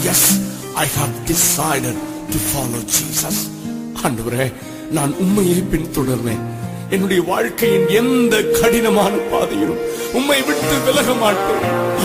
yes, I have decided to follow Jesus. ஆண்டவரே, நான் உம்மையை பின்தொடர்வேன். என்னுடைய வாழ்க்கையின் எந்த கடினமான பாதையிலும் உம்மை விட்டு விலக மாட்டேன்.